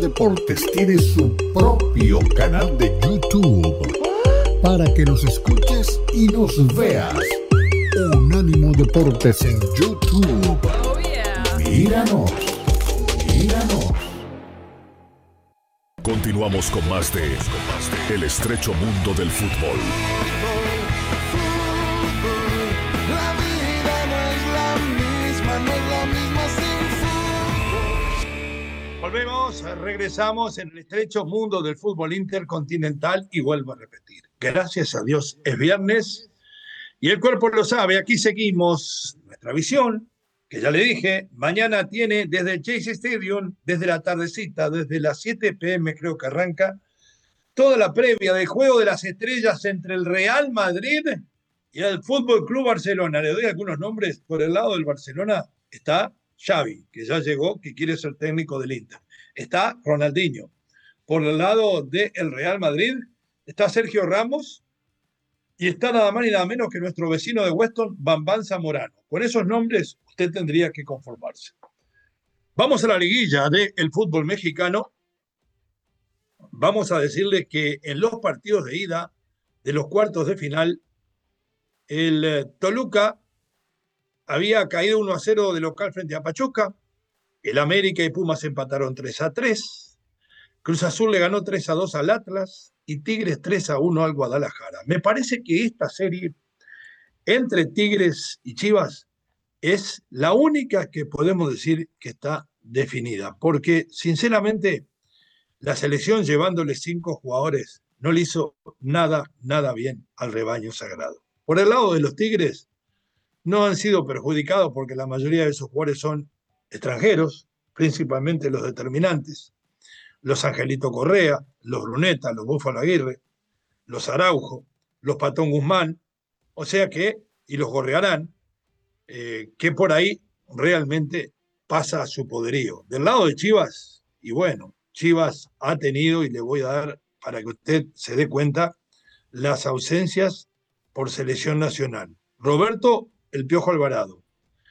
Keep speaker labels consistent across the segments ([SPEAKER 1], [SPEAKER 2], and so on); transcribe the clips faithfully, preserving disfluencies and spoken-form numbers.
[SPEAKER 1] Deportes tiene su propio canal de YouTube para que nos escuches y nos veas. Unánimo Deportes en YouTube.
[SPEAKER 2] Oh, yeah.
[SPEAKER 1] Míranos, míranos.
[SPEAKER 3] Continuamos con más de El Estrecho Mundo del Fútbol.
[SPEAKER 4] La vida no es la misma, no es la misma sin fútbol.
[SPEAKER 5] Volvemos, regresamos en el estrecho mundo del fútbol intercontinental y vuelvo a repetir. Gracias a Dios es viernes y el cuerpo lo sabe. Aquí seguimos nuestra visión, que ya le dije, mañana tiene desde el Chase Stadium, desde la tardecita, desde las siete pe eme creo que arranca, toda la previa del juego de las estrellas entre el Real Madrid y el Fútbol Club Barcelona. Le doy algunos nombres. Por el lado del Barcelona está Xavi, que ya llegó, que quiere ser técnico del Inter. Está Ronaldinho. Por el lado del Real Madrid está Sergio Ramos y está nada más ni nada menos que nuestro vecino de Weston, Bambán Zamorano. Con esos nombres usted tendría que conformarse. Vamos a la liguilla del fútbol mexicano. Vamos a decirle que en los partidos de ida de los cuartos de final, el eh, Toluca había caído uno a cero de local frente a Pachuca. El América y Pumas empataron tres a tres. Cruz Azul le ganó tres a dos al Atlas y Tigres tres a uno al Guadalajara. Me parece que esta serie entre Tigres y Chivas es la única que podemos decir que está definida, porque sinceramente la selección llevándole cinco jugadores no le hizo nada, nada bien al rebaño sagrado. Por el lado de los Tigres, no han sido perjudicados porque la mayoría de esos jugadores son extranjeros, principalmente los determinantes, los Angelito Correa, los Bruneta, los Búfalo Aguirre, los Araujo, los Patón Guzmán, o sea que, y los Gorrearán, eh, que por ahí realmente pasa a su poderío. Del lado de Chivas, y bueno, Chivas ha tenido, y le voy a dar para que usted se dé cuenta, las ausencias por selección nacional. Roberto El Piojo Alvarado,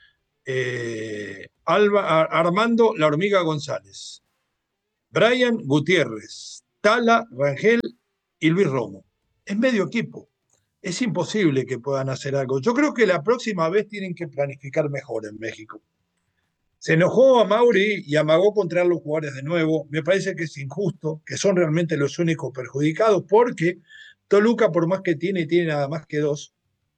[SPEAKER 5] eh, Alba, Armando La Hormiga González, Brian Gutiérrez, Tala, Rangel y Luis Romo. Es medio equipo. Es imposible que puedan hacer algo. Yo creo que la próxima vez tienen que planificar mejor en México. Se enojó a Mauri y amagó contra los jugadores de nuevo. Me parece que es injusto, que son realmente los únicos perjudicados, porque Toluca, por más que tiene, tiene nada más que dos.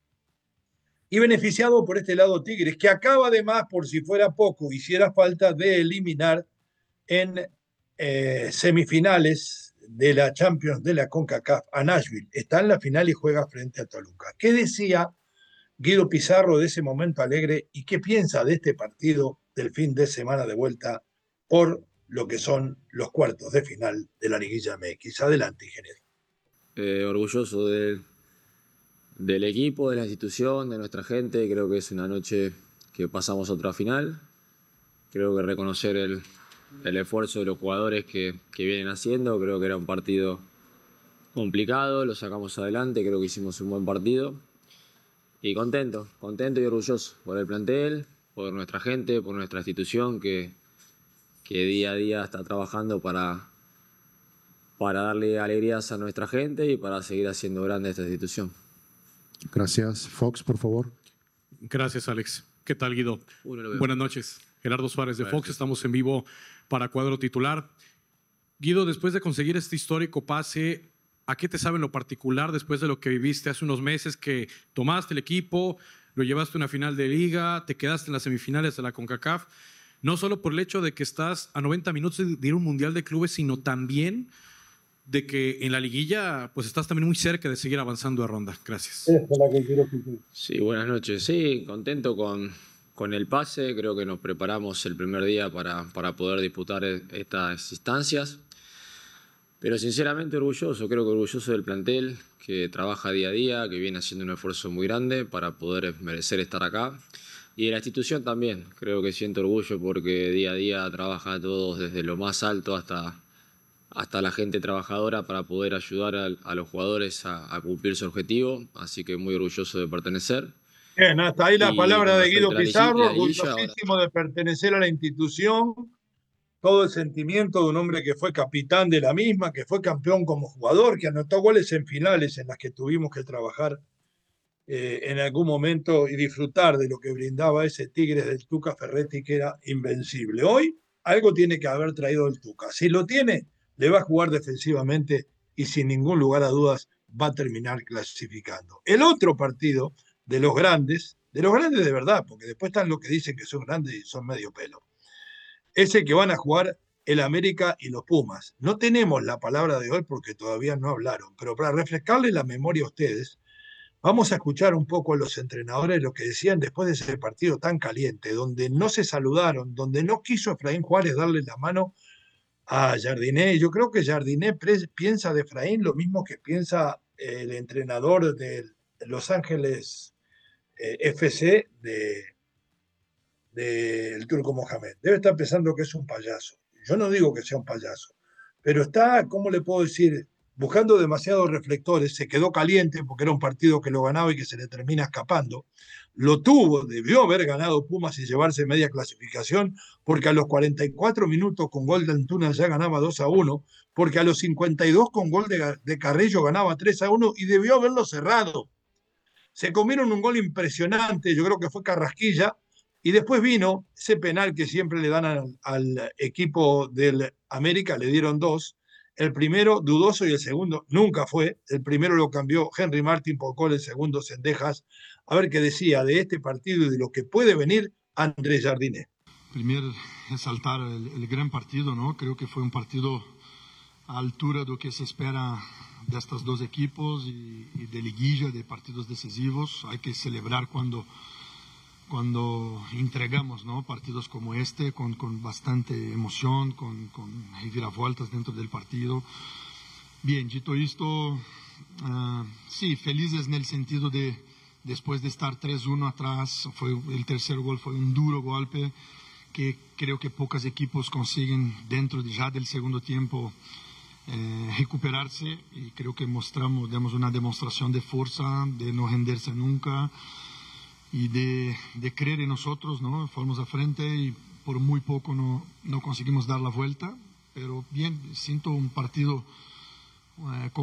[SPEAKER 5] Y beneficiado por este lado Tigres, que acaba además, por si fuera poco, hiciera falta de eliminar en eh, semifinales de la Champions de la CONCACAF a Nashville. Está en la final y juega frente a Toluca. ¿Qué decía Guido Pizarro de ese momento alegre y qué piensa de este partido del fin de semana de vuelta por lo que son los cuartos de final de la Liguilla eme equis? Adelante, ingeniero.
[SPEAKER 6] Eh, orgulloso de, del equipo, de la institución, de nuestra gente. Creo que es una noche que pasamos a otra final. Creo que reconocer el, el esfuerzo de los jugadores que, que vienen haciendo. Creo que era un partido complicado, lo sacamos adelante, creo que hicimos un buen partido. Y contento, contento y orgulloso por el plantel, por nuestra gente, por nuestra institución que, que día a día está trabajando para, para darle alegrías a nuestra gente y para seguir haciendo grande esta institución.
[SPEAKER 7] Gracias. Fox, por favor.
[SPEAKER 8] Gracias, Alex. ¿Qué tal, Guido?
[SPEAKER 6] Uno,
[SPEAKER 8] Buenas noches. Gerardo Suárez de
[SPEAKER 6] Gracias.
[SPEAKER 8] Fox. Estamos en vivo para Cuadro Titular. Guido, después de conseguir este histórico pase, ¿a qué te sabe en lo particular después de lo que viviste hace unos meses, que tomaste el equipo, lo llevaste a una final de liga, te quedaste en las semifinales de la CONCACAF? No solo por el hecho de que estás a noventa minutos de ir a un mundial de clubes, sino también de que en la liguilla pues estás también muy cerca de seguir avanzando de ronda. Gracias.
[SPEAKER 5] Esa es la que quiero que...
[SPEAKER 6] Sí, buenas noches. Sí, contento con, con el pase. Creo que nos preparamos el primer día para, para poder disputar estas instancias. Pero sinceramente orgulloso, creo que orgulloso del plantel, que trabaja día a día, que viene haciendo un esfuerzo muy grande para poder merecer estar acá. Y de la institución también, creo que siento orgullo porque día a día trabaja todos desde lo más alto hasta, hasta la gente trabajadora para poder ayudar a, a los jugadores a, a cumplir su objetivo. Así que muy orgulloso de pertenecer.
[SPEAKER 5] Bien, hasta ahí la
[SPEAKER 6] Y
[SPEAKER 5] palabra de Guido
[SPEAKER 6] respecto a la
[SPEAKER 5] Pizarro,
[SPEAKER 6] liguilla, la liguilla,
[SPEAKER 5] orgullosísimo de pertenecer a la institución, todo el sentimiento de un hombre que fue capitán de la misma, que fue campeón como jugador, que anotó goles en finales en las que tuvimos que trabajar eh, en algún momento y disfrutar de lo que brindaba ese Tigres del Tuca Ferretti, que era invencible. Hoy algo tiene que haber traído el Tuca. Si lo tiene, le va a jugar defensivamente y sin ningún lugar a dudas va a terminar clasificando. El otro partido de los grandes, de los grandes de verdad, porque después están los que dicen que son grandes y son medio pelo, es el que van a jugar el América y los Pumas. No tenemos la palabra de hoy porque todavía no hablaron, pero para refrescarle la memoria a ustedes, vamos a escuchar un poco a los entrenadores lo que decían después de ese partido tan caliente, donde no se saludaron, donde no quiso Efraín Juárez darle la mano a Jardiné. Yo creo que Jardiné piensa de Efraín lo mismo que piensa el entrenador de Los Ángeles eh, F C de del de Turco Mohamed. Debe estar pensando que es un payaso. Yo no digo que sea un payaso, pero está, ¿cómo le puedo decir?, buscando demasiados reflectores. Se quedó caliente porque era un partido que lo ganaba y que se le termina escapando. Lo tuvo, debió haber ganado Pumas y llevarse media clasificación, porque a los cuarenta y cuatro minutos con gol de Antuna ya ganaba dos a uno, porque a los cincuenta y dos con gol de, de Carrillo ganaba tres a uno y debió haberlo cerrado. Se comieron un gol impresionante, yo creo que fue Carrasquilla, y después vino ese penal que siempre le dan al, al equipo del América, le dieron dos. El primero dudoso y el segundo nunca fue. El primero lo cambió Henry Martin por gol, el segundo Cendejas. A ver qué decía de este partido y de lo que puede venir Andrés Jardiné.
[SPEAKER 2] Primero, resaltar el, el gran partido, ¿no? Creo que fue un partido a altura de lo que se espera de estos dos equipos y, y de liguilla, de partidos decisivos. Hay que celebrar cuando... cuando entregamos, ¿no?, partidos como este, con, con bastante emoción, con, con reviravoltas dentro del partido. Bien, dicho esto, uh, sí, felices en el sentido de, después de estar tres uno atrás, fue, el tercer gol fue un duro golpe, que creo que pocos equipos consiguen dentro de ya del segundo tiempo eh, recuperarse, y creo que mostramos, damos una demostración de fuerza, de no rendirse nunca, y de, de creer en nosotros, ¿no? Fuimos a frente y por muy poco no, no conseguimos dar la vuelta, pero bien, siento un partido eh,